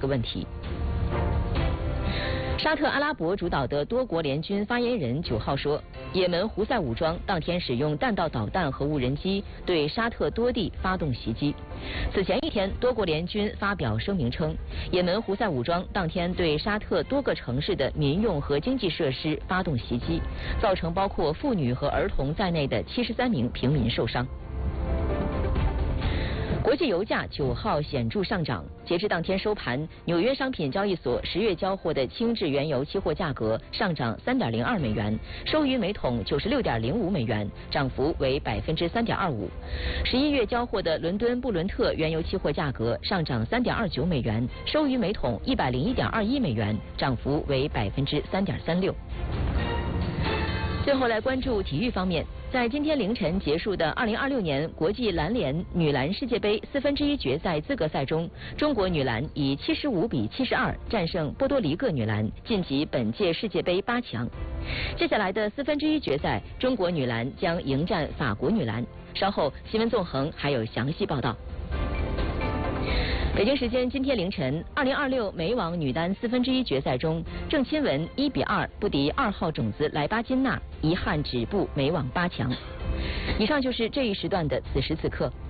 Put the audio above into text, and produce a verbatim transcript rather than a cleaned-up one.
个问题。沙特阿拉伯主导的多国联军发言人九号说，也门胡塞武装当天使用弹道导弹和无人机对沙特多地发动袭击。此前一天，多国联军发表声明称，也门胡塞武装当天对沙特多个城市的民用和经济设施发动袭击，造成包括妇女和儿童在内的七十三名平民受伤。国际油价九号显著上涨，截至当天收盘，纽约商品交易所十月交货的轻质原油期货价格上涨三点零二美元，收于每桶九十六点零五美元，涨幅为百分之三点二五。十一月交货的伦敦布伦特原油期货价格上涨三点二九美元，收于每桶一百零一点二一美元，涨幅为百分之三点三六。最后来关注体育方面，在今天凌晨结束的二零二六年国际篮联女篮世界杯四分之一决赛资格赛中，中国女篮以七十五比七十二战胜波多黎各女篮，晋级本届世界杯八强。接下来的四分之一决赛，中国女篮将迎战法国女篮。稍后新闻纵横还有详细报道。北京时间今天凌晨，二零二六美网女单四分之一决赛中，郑钦文一比二不敌二号种子莱巴金娜，遗憾止步美网八强。以上就是这一时段的此时此刻。